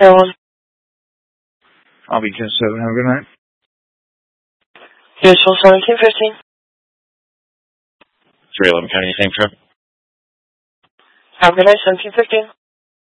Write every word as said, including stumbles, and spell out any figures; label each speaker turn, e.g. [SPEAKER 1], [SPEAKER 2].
[SPEAKER 1] Everyone.
[SPEAKER 2] I'll be ten seven. Have a good night.
[SPEAKER 1] Here's one seventeen fifteen.
[SPEAKER 3] three eleven County, same trip.
[SPEAKER 1] Have a good night, seventeen fifteen.